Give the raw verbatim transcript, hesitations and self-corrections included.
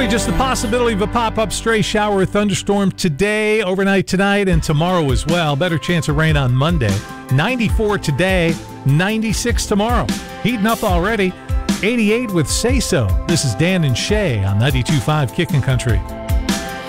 Really just the possibility of a pop-up stray shower or thunderstorm today, overnight tonight, and tomorrow as well. Better chance of rain on Monday. ninety-four today, ninety-six tomorrow. Heating up already. eighty-eight with Say So. This is Dan and Shay on ninety-two point five Kickin' Country.